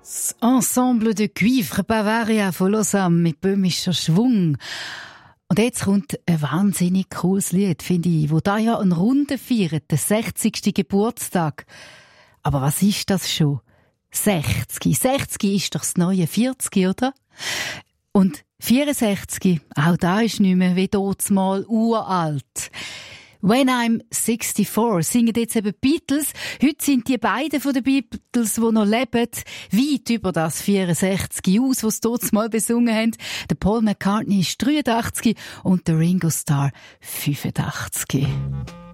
Das Ensemble de Cuivre Bavaria von Lausanne mit böhmischer Schwung. Und jetzt kommt ein wahnsinnig cooles Lied, finde ich, wo da ja eine Runde feiert, den 60. Geburtstag. Aber was ist das schon? 60. 60 ist doch das neue 40, oder? Und 64, auch da ist nicht mehr wie dort mal uralt. When I'm 64 singen jetzt eben Beatles. Heute sind die beiden von den Beatles, die noch leben, weit über das 64 aus, was sie dort mal besungen haben. Der Paul McCartney ist 83 und der Ringo Starr 85.